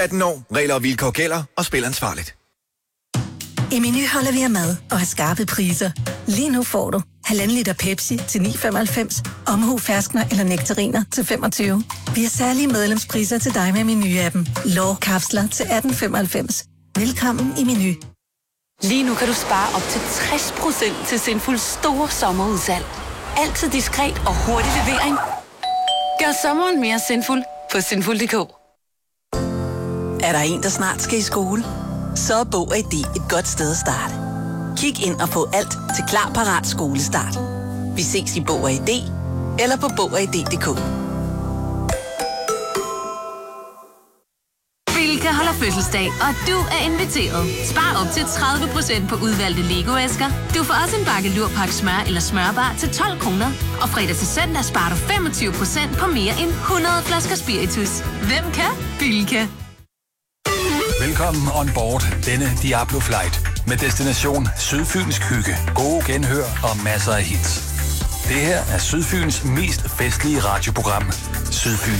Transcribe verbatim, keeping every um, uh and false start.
atten år. Regler og vilkår gælder, og spil ansvarligt. I Meny holder vi af mad og har skarpe priser. Lige nu får du halvanden liter Pepsi til ni femoghalvfems, omhu ferskner eller nektariner til femogtyve. Vi har særlige medlemspriser til dig med Meny-appen. Lårkapsler til atten femoghalvfems. Velkommen i Meny. Lige nu kan du spare op til tres procent til Sinful store sommerudsalg. Altid diskret og hurtig levering. Gør sommeren mere sinful på sinful punktum d k. Er der en, der snart skal i skole? Så er Bog og I D et godt sted at starte. Kig ind og få alt til klar, parat skolestart. Vi ses i Bog og I D eller på bog og i d punktum d k. Bilka holder fødselsdag, og du er inviteret. Spar op til tredive procent på udvalgte Lego-æsker. Du får også en bakke lurpak smør eller smørbar til tolv kroner. Og fredag til søndag sparer du femogtyve procent på mere end hundrede flasker spiritus. Hvem kan? Bilka. Velkommen on board denne Diablo Flight med destination Sydfynsk hygge, gode genhør og masser af hits. Det her er Sydfyns mest festlige radioprogram, Sydfyn